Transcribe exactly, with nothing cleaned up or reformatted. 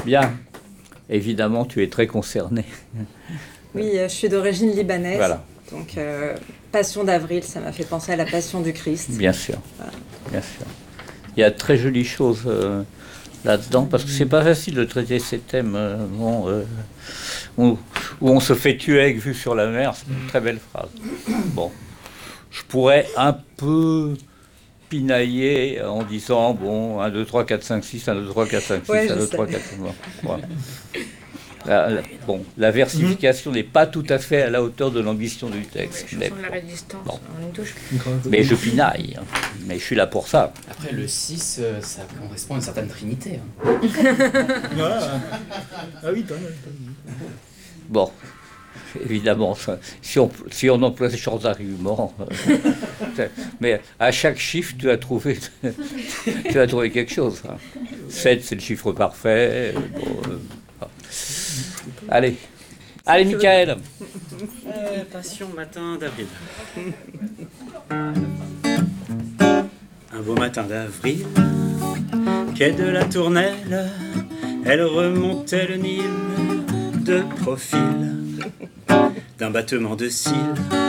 Bien. Évidemment, tu es très concerné. Oui, je suis d'origine libanaise. Voilà. Donc, euh, Passion d'avril, ça m'a fait penser à la Passion du Christ. Bien sûr. Voilà. Bien sûr. Il y a de très jolies choses euh, là-dedans, parce que c'est pas facile de traiter ces thèmes euh, bon, euh, où, où on se fait tuer avec vue sur la mer. C'est une très belle phrase. Bon. Je pourrais un peu pinailler en disant bon, un, deux, trois, quatre, cinq, six, un, deux, trois, quatre, cinq, six, Ouais, un, deux, sais. trois, quatre, bon, voilà. La, la, bon, la versification mmh. n'est pas tout à fait à la hauteur de l'ambition du texte. Ouais, mais, de la résistance, bon. on y touche. Mais je pinaille, hein. Mais je suis là pour ça. Après, le six, euh, ça correspond à une certaine trinité. Hein. Ah oui, quand même. Bon, évidemment, ça, si, on, si on emploie ce genre d'argument, euh, mais à chaque chiffre, tu as trouvé, tu as trouvé quelque chose. Hein. sept, c'est le chiffre parfait. Bon, euh, Allez, allez, Michael. Euh, passion matin d'avril. Un beau matin d'avril, quai de la Tournelle, elle remontait le Nil de profil. D'un battement de cils,